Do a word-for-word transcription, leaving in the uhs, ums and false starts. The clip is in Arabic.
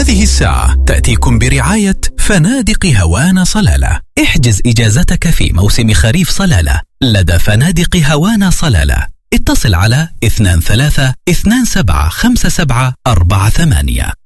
هذه الساعة تأتيكم برعاية فنادق هوانا صلالة. احجز إجازتك في موسم خريف صلالة لدى فنادق هوانا صلالة. اتصل على اثنان ثلاثة اثنان سبعة خمسة سبعة أربعة ثمانية.